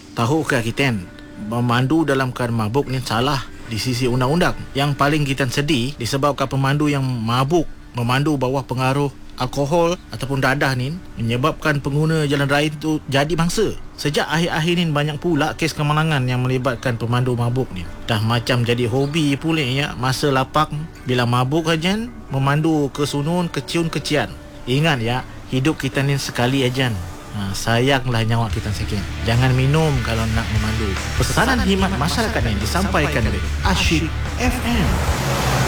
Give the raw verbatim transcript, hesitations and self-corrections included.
Tahukah kita memandu dalam keadaan mabuk ni salah di sisi undang-undang. Yang paling kita sedih disebabkan pemandu yang mabuk memandu bawah pengaruh alkohol ataupun dadah ni menyebabkan pengguna jalan raya itu jadi mangsa. Sejak akhir-akhir ni banyak pula kes kemenangan yang melibatkan pemandu mabuk ni. Dah macam jadi hobi pula ya, masa lapang bila mabuk aja memandu ke sunun, ke ciun, ke cian. Ingat ya, hidup kita ni sekali aja. Ha, sayanglah nyawa kita sekian. Jangan minum kalau nak memandu. Pesanan khidmat masyarakat ini disampaikan oleh Asyik F M.